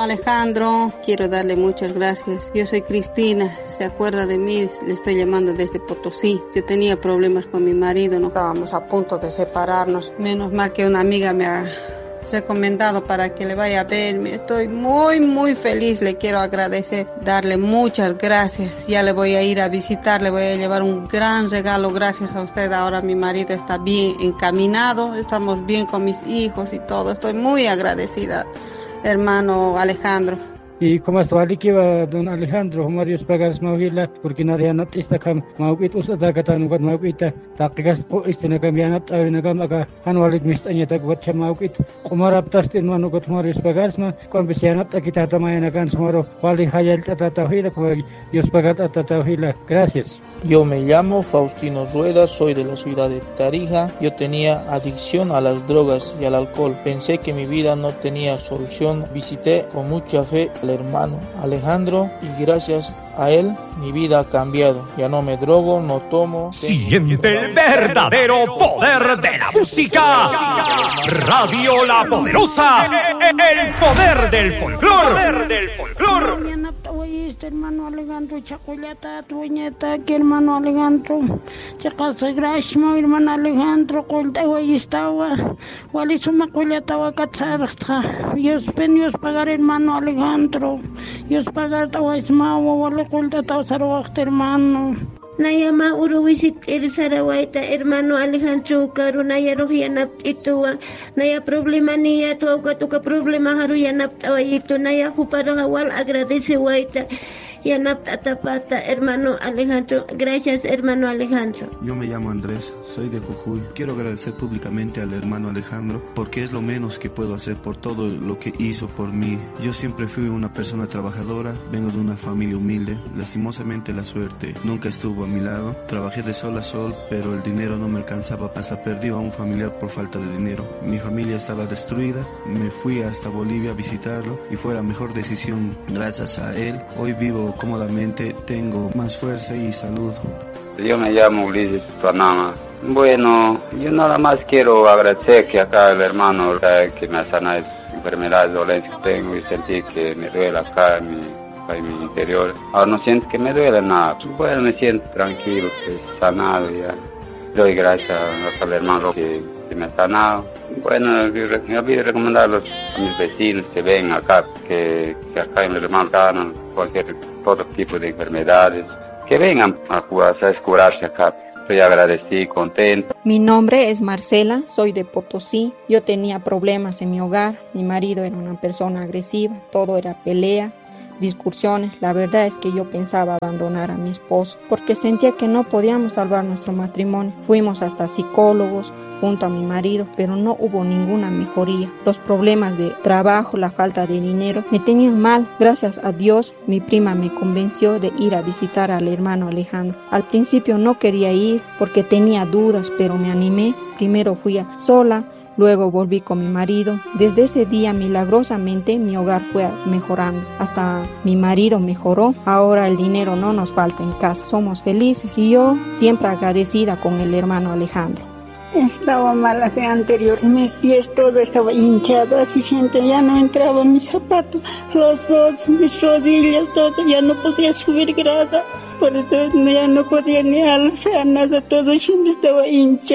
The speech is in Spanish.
hermano Alejandro, quiero darle muchas gracias. Yo soy Cristina, se acuerda de mí, le estoy llamando desde Potosí. Yo tenía problemas con mi marido, no estábamos a punto de separarnos. Menos mal que una amiga me ha recomendado para que le vaya a verme. Estoy muy feliz, le quiero agradecer, darle muchas gracias. Ya le voy a ir a visitar, le voy a llevar un gran regalo gracias a usted. Ahora mi marido está bien encaminado, estamos bien con mis hijos y todo. Estoy muy agradecida, hermano Alejandro. Y como esto alikiva don Alejandro Marius Pagas Mawila porque narianat istakam mawit usada katan wat mawita taqigas po istinakam yanat awinagam aga hanwalit mistanya takwat chamawit kumarap tastin manugot Marius Pagasma konbisianat kita tamayanakan smoro wali hayal tatatawila kwa Dios pagat tatatawila. Gracias. Yo me llamo Faustino Rueda, soy de la ciudad de Tarija. Yo tenía adicción a las drogas y al alcohol. Pensé que mi vida no tenía solución. Visité con mucha fe al hermano Alejandro y gracias a él mi vida ha cambiado. Ya no me drogo, no tomo. Siente el verdadero poder de la música. Radio La Poderosa. El poder del folclor. Hermano Alejandro Chacullata, tu nieta, que hermano Alejandro Chacasa Grashma, hermano Alejandro Colta Guayistawa, Walisuma Cullatawa Catzarta, Dios penios pagar hermano Alejandro, Dios pagar Tawaismawa, Wala Colta Tawsaroacht hermano. Nayama uruwisit Sarawaita, hermano Alejandro Karunaya Rohianap Itua, Naya problema niya tuka problema Haruyanap Tawaitu, Naya Huparahawal agradece Waita. Yanap Atapata, hermano Alejandro. Gracias, hermano Alejandro. Yo me llamo Andrés, soy de Jujuy. Quiero agradecer públicamente al hermano Alejandro porque es lo menos que puedo hacer por todo lo que hizo por mí. Yo siempre fui una persona trabajadora, vengo de una familia humilde. Lastimosamente la suerte nunca estuvo a mi lado. Trabajé de sol a sol, pero el dinero no me alcanzaba. Hasta perdí a un familiar por falta de dinero. Mi familia estaba destruida. Me fui hasta Bolivia a visitarlo y fue la mejor decisión. Gracias a él, hoy vivo cómodamente, tengo más fuerza y salud. Yo me llamo Ulises Panama. Bueno, yo nada más quiero agradecer que acá el hermano que me ha sanado enfermedades, dolencias que tengo y sentí que me duele acá en mi interior. Ahora no siento que me duele nada. Bueno, me siento tranquilo, sanado ya. Doy gracias al hermano que me ha sanado. Bueno, yo voy a recomendarlos a mis vecinos que ven acá, que acá en el hermano ganan todo tipo de enfermedades, que vengan a curarse acá. Estoy agradecido y contento. Mi nombre es Marcela, soy de Potosí. Yo tenía problemas en mi hogar, mi marido era una persona agresiva, todo era pelea, discusiones. La verdad es que yo pensaba abandonar a mi esposo porque sentía que no podíamos salvar nuestro matrimonio. Fuimos hasta psicólogos junto a mi marido, pero no hubo ninguna mejoría. Los problemas de trabajo, la falta de dinero me tenían mal. Gracias a Dios, mi prima me convenció de ir a visitar al hermano Alejandro. Al principio no quería ir porque tenía dudas, pero me animé. Primero fui sola, luego volví con mi marido. Desde ese día, milagrosamente, mi hogar fue mejorando. Hasta mi marido mejoró. Ahora el dinero no nos falta en casa. Somos felices y yo siempre agradecida con el hermano Alejandro. Estaba mala de anterior, mis pies todo estaba hinchado, así siempre ya no entraba mis zapatos, los dos, mis rodillas, todo, ya no podía subir grada, por eso ya no podía ni alzar nada, todo siempre estaba hinchado.